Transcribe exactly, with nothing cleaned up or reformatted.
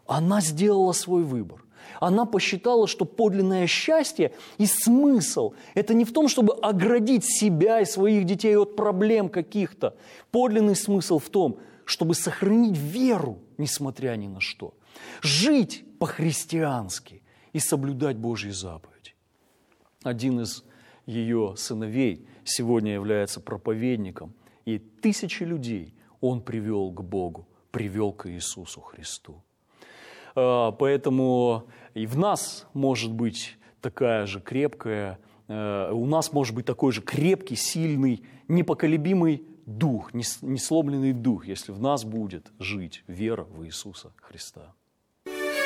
Она сделала свой выбор. Она посчитала, что подлинное счастье и смысл – это не в том, чтобы оградить себя и своих детей от проблем каких-то. Подлинный смысл в том, чтобы сохранить веру, несмотря ни на что. Жить по-христиански и соблюдать Божьи заповеди. Один из ее сыновей сегодня является проповедником, и тысячи людей он привел к Богу, привел к Иисусу Христу. Поэтому и в нас может быть такая же крепкая, у нас может быть такой же крепкий, сильный, непоколебимый дух, несломленный дух, если в нас будет жить вера в Иисуса Христа.